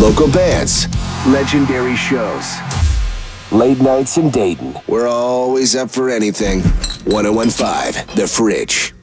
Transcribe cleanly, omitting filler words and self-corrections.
Local bands. Legendary shows. Late nights in Dayton. We're always up for anything. 1015, The Fridge.